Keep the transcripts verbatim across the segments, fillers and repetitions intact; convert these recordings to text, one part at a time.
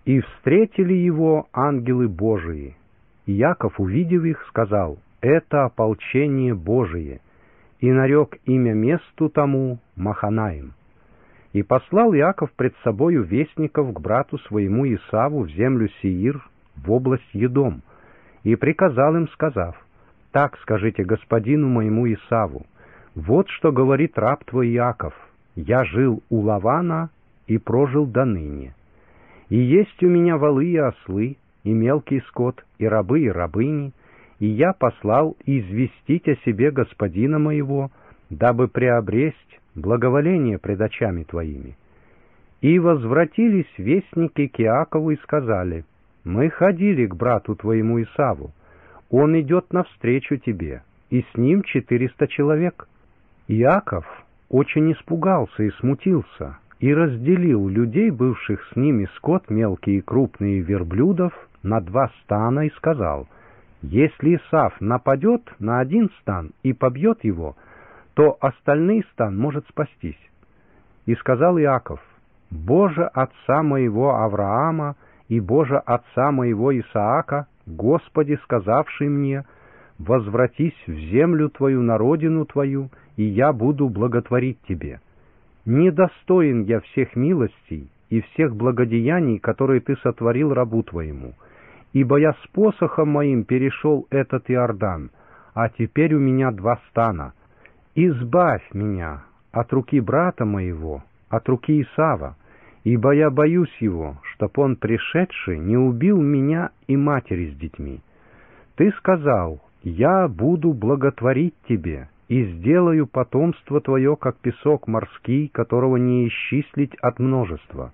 И встретили его ангелы Божии. И Яков, увидев их, сказал: «Это ополчение Божие», и нарек имя месту тому Маханаим. И послал Иаков пред собою вестников к брату своему Исаву в землю Сеир, в область Едом, и приказал им, сказав: «Так скажите господину моему Исаву: вот что говорит раб твой Иаков: я жил у Лавана и прожил до ныне. И есть у меня волы и ослы, и мелкий скот, и рабы, и рабыни, и я послал известить о себе господина моего, дабы приобресть благоволение пред очами твоими. И возвратились вестники к Иакову и сказали: мы ходили к брату твоему Исаву, он идет навстречу тебе, и с ним четыреста человек». Иаков очень испугался и смутился, и разделил людей, бывших с ними, скот мелкий и крупный, верблюдов, на два стана, и сказал: если Исав нападет на один стан и побьет его, то остальный стан может спастись. И сказал Иаков: «Боже отца моего Авраама и Боже отца моего Исаака, Господи, сказавший мне: возвратись в землю твою, на родину твою, и я буду благотворить тебе. Недостоин я всех милостей и всех благодеяний, которые ты сотворил рабу твоему, ибо я с посохом моим перешел этот Иордан, а теперь у меня два стана. Избавь меня от руки брата моего, от руки Исава, ибо я боюсь его, чтоб он, пришедший, не убил меня и матери с детьми. Ты сказал: я буду благотворить тебе, и сделаю потомство твое, как песок морский, которого не исчислить от множества».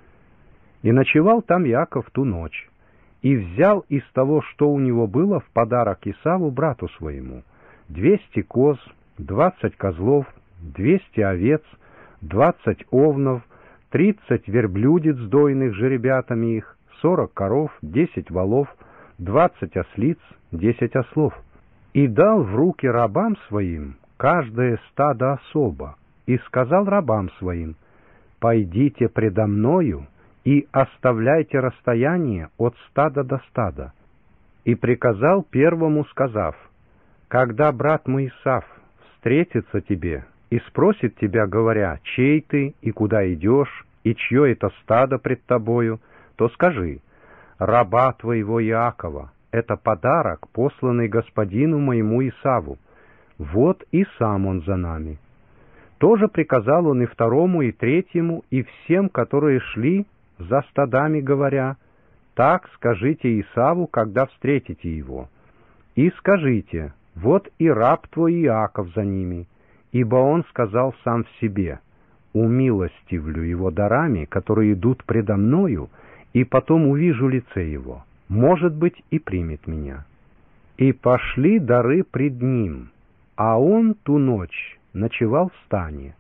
И ночевал там Иаков ту ночь, и взял из того, что у него было, в подарок Исаву, брату своему, двести коз, двадцать козлов, двести овец, двадцать овнов, тридцать верблюдец дойных жеребятами их, сорок коров, десять волов, двадцать ослиц, десять ослов. И дал в руки рабам своим каждое стадо особо, и сказал рабам своим: «Пойдите предо мною и оставляйте расстояние от стада до стада». И приказал первому, сказав: «Когда брат мой Исав встретится тебе и спросит тебя, говоря: чей ты и куда идешь, и чье это стадо пред тобою, то скажи: раба твоего Иакова, это подарок, посланный господину моему Исаву. Вот и сам он за нами». Тоже приказал он и второму, и третьему, и всем, которые шли за стадами, говоря: «Так скажите Исаву, когда встретите его. И скажите: вот и раб твой Иаков за ними, ибо он сказал сам в себе: умилостивлю его дарами, которые идут предо мною, и потом увижу лице его, может быть, и примет меня». И пошли дары пред ним, а он ту ночь ночевал в стане,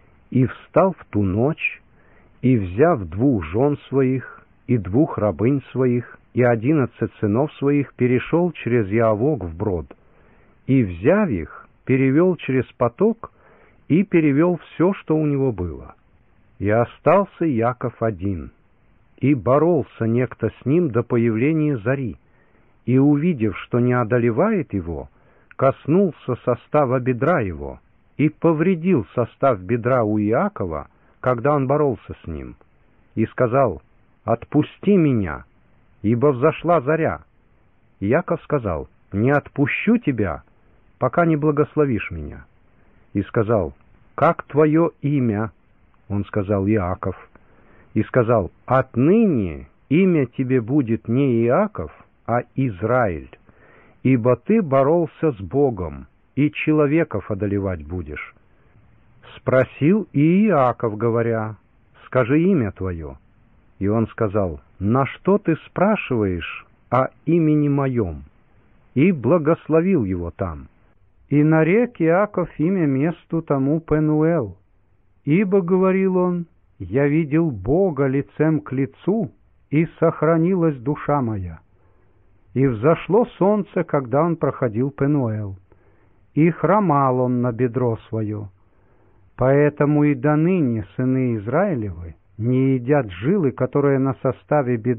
и встал в ту ночь, и, взяв двух жен своих, и двух рабынь своих, и одиннадцать сынов своих, перешел через Яавок вброд, и, взяв их, перевел через поток, и перевел все, что у него было. И остался Яков один, и боролся некто с ним до появления зари, и, увидев, что не одолевает его, коснулся состава бедра его, и повредил состав бедра у Иакова, когда он боролся с ним, и сказал: «Отпусти меня, ибо взошла заря». И Яков сказал: «Не отпущу тебя, пока не благословишь меня». И сказал: «Как твое имя?» Он сказал: «Иаков». И сказал: «Отныне имя тебе будет не Иаков, а Израиль, ибо ты боролся с Богом, и человеков одолевать будешь». Спросил и Иаков, говоря: «Скажи имя твое». И он сказал: «На что ты спрашиваешь о имени моем?» И благословил его там. И нарек Иаков имя месту тому Пенуэл, ибо, говорил он, «Я видел Бога лицем к лицу, и сохранилась душа моя». И взошло солнце, когда он проходил Пенуэл, и хромал он на бедро свое. Поэтому и доныне сыны Израилевы не едят жилы, которые на составе бедра,